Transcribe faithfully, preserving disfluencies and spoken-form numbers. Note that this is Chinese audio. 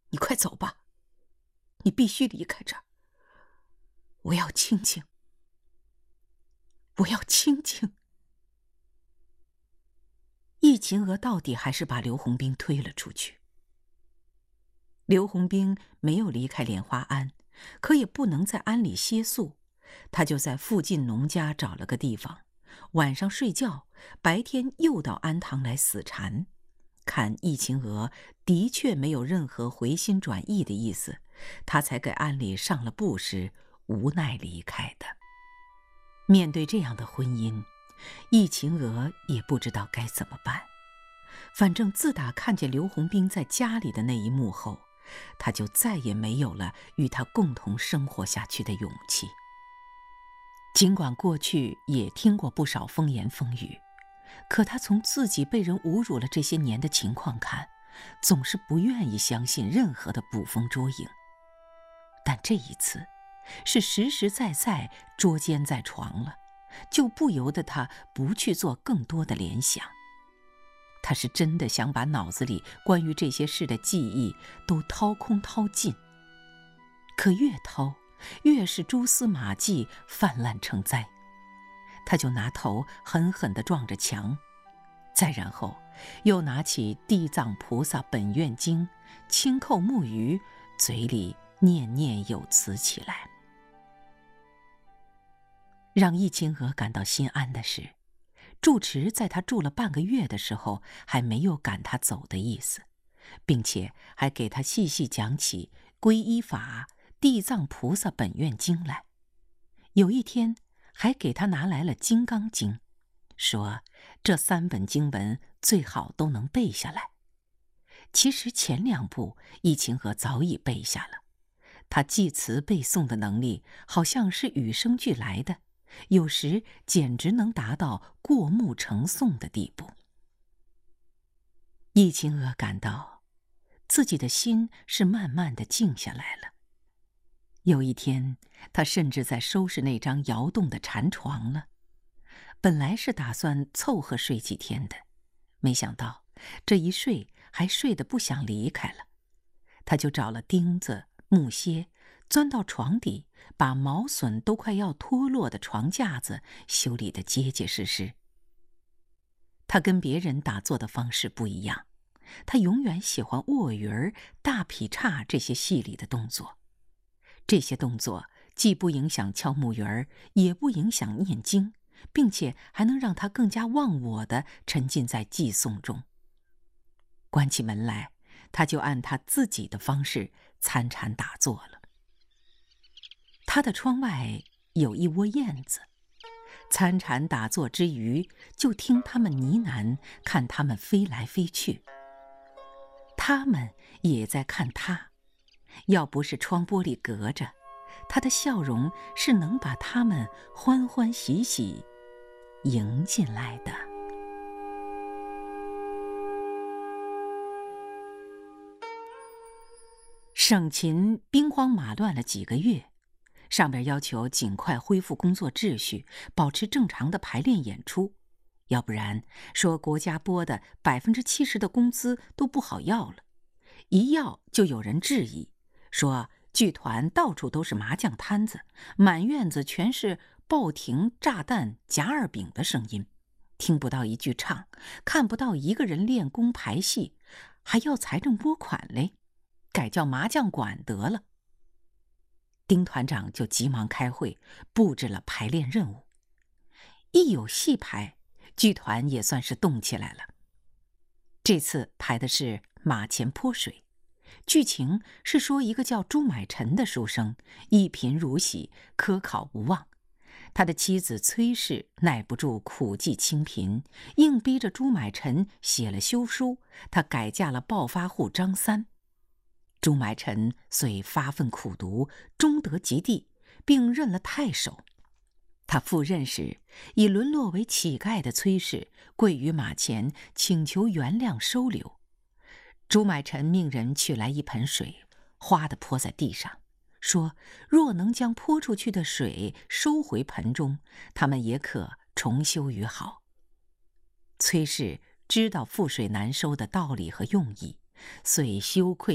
你快走吧，你必须离开这儿。我要清静，我要清静。”易秦娥到底还是把刘洪兵推了出去。刘洪兵没有离开莲花庵，可也不能在庵里歇宿，他就在附近农家找了个地方，晚上睡觉，白天又到庵堂来死缠。看易秦娥的确没有任何回心转意的意思，他才给庵里上了布时无奈离开的。面对这样的婚姻，易秦娥也不知道该怎么办。反正自打看见刘洪兵在家里的那一幕后，他就再也没有了与他共同生活下去的勇气。尽管过去也听过不少风言风语，可他从自己被人侮辱了这些年的情况看，总是不愿意相信任何的捕风捉影。但这一次是实实在在捉奸在床了，就不由得他不去做更多的联想。他是真的想把脑子里关于这些事的记忆都掏空掏尽，可越掏越是蛛丝马迹泛滥成灾。他就拿头狠狠地撞着墙，再然后又拿起《地藏菩萨本愿经》，轻叩木鱼，嘴里念念有词起来。让易秦娥感到心安的是，住持在他住了半个月的时候还没有赶他走的意思，并且还给他细细讲起皈依法、地藏菩萨本愿经来。有一天还给他拿来了金刚经，说这三本经文最好都能背下来。其实前两部易秦娥早已背下了，他记词背诵的能力好像是与生俱来的，有时简直能达到过目成诵的地步。易秦娥感到自己的心是慢慢的静下来了。有一天，他甚至在收拾那张摇动的禅床了。本来是打算凑合睡几天的，没想到这一睡还睡得不想离开了。他就找了钉子、木楔，钻到床底，把毛笋都快要脱落的床架子修理得结结实实。他跟别人打坐的方式不一样，他永远喜欢卧鱼儿、大劈叉这些细理的动作。这些动作既不影响敲木鱼儿，也不影响念经，并且还能让他更加忘我地沉浸在寄诵中。关起门来，他就按他自己的方式参禅打坐了。他的窗外有一窝燕子，参禅打坐之余，就听它们呢喃，看它们飞来飞去。它们也在看他，要不是窗玻璃隔着，他的笑容是能把他们欢欢喜喜迎进来的。省勤兵荒马乱了几个月，上边要求尽快恢复工作秩序，保持正常的排练演出，要不然说国家拨的百分之七十的工资都不好要了。一要就有人质疑，说剧团到处都是麻将摊子，满院子全是爆亭、炸弹、夹二饼的声音，听不到一句唱，看不到一个人练功排戏，还要财政拨款嘞，改叫麻将馆得了。丁团长就急忙开会，布置了排练任务。一有戏排，剧团也算是动起来了。这次排的是马前泼水，剧情是说一个叫朱买臣的书生一贫如洗，科考无望，他的妻子崔氏耐不住苦济清贫，硬逼着朱买臣写了休书，他改嫁了暴发户张三。朱买臣遂发愤苦读，终得及第，并任了太守。他赴任时，已沦落为乞丐的崔氏跪于马前，请求原谅收留。朱买臣命人取来一盆水，哗地泼在地上，说若能将泼出去的水收回盆中，他们也可重修于好。崔氏知道覆水难收的道理和用意，遂羞愧